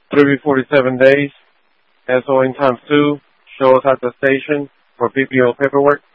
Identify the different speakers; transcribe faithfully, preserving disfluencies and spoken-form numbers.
Speaker 1: three forty-seven days. S O N times two. Show us at the station for P P O paperwork.